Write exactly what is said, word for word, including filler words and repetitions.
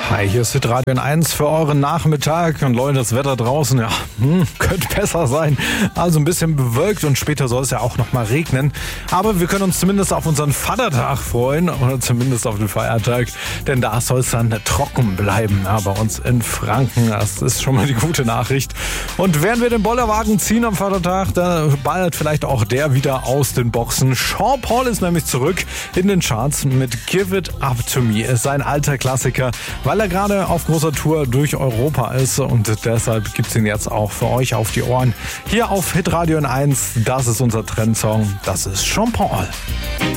Hi, hier ist Hitradio N eins für euren Nachmittag. Und Leute, das Wetter draußen, ja, hm, könnte besser sein. Also ein bisschen bewölkt und später soll es ja auch noch mal regnen. Aber wir können uns zumindest auf unseren Vatertag freuen oder zumindest auf den Feiertag. Denn da soll es dann trocken bleiben, ja, bei uns in Franken. Das ist schon mal die gute Nachricht. Und während wir den Bollerwagen ziehen am Vatertag, da ballert vielleicht auch der wieder aus den Boxen. Sean Paul ist nämlich zurück in den Charts mit Give It Up To Me. Ist sein alter Klassiker, weil er gerade auf großer Tour durch Europa ist und deshalb gibt's ihn jetzt auch für euch auf die Ohren. Hier auf Hitradio N eins, das ist unser Trendsong, das ist Sean Paul.